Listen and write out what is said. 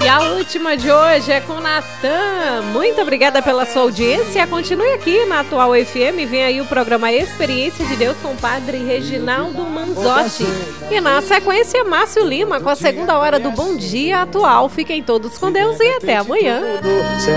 a última de hoje é com o Natan. Muito obrigada pela sua audiência. Continue aqui na Atual FM. Vem aí o programa Experiência de Deus com o Padre Reginaldo Manzotti. E na sequência, Márcio Lima com a segunda hora do Bom Dia Atual. Fiquem todos com Deus e até amanhã.